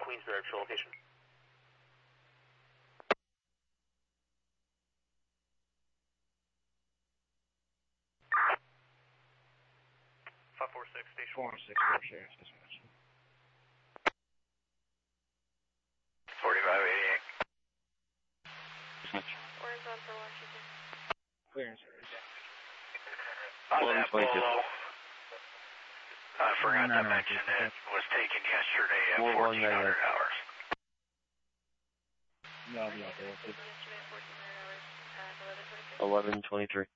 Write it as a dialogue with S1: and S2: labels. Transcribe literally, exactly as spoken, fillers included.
S1: Queensbury actual location. five four six, station
S2: four one six, four sheriff's dispatch.
S1: forty-five eighty-eight.
S3: Where's on for Washington?
S2: Clearance.
S1: On that Polo, I forgot to mention it was taken yesterday at fourteen hundred hours.
S2: No, I'll be out there.
S3: Yesterday at fourteen hundred hours, uh, eleven twenty-three.
S4: eleven twenty-three.